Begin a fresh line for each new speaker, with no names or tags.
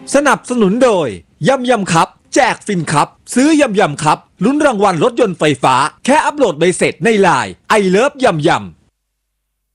สนับสนุนโดยยำยำครับแจกฟินครับซื้อยำยำครับลุ้นรางวัลรถยนต์ไฟฟ้าแค่อัปโหลดใบเสร็จในไลน์ไอเลิฟยำยำ